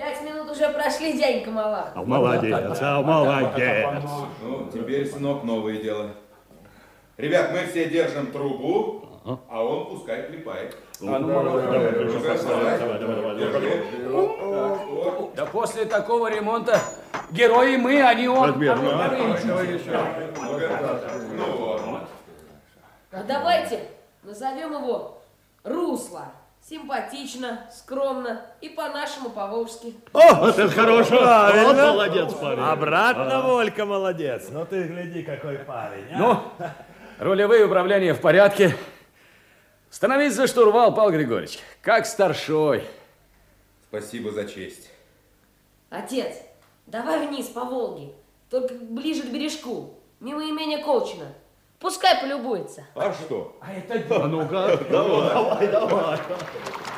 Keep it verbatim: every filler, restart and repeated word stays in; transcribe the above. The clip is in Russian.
Пять минут уже прошли, дяденька Малах. А, молодец, а, молодец. Ну, теперь, сынок, новое дело. Ребят, мы все держим трубу, а он пускай клепает. Да после такого ремонта герои мы, а не он. А давайте назовем его Русло. Симпатично, скромно и по-нашему, по-волжски. О, вот это хорошо. Правильно. Вот молодец, парень. Обратно, А. Волька, молодец. Ну ты гляди, какой парень. А? Ну, рулевые управления в порядке. Становись за штурвал, Павел Григорьевич, как старшой. Спасибо за честь. Отец, давай вниз по Волге, только ближе к бережку, мимо имения Колчина. Пускай полюбуется. А что? А это А ну-ка, давай, давай.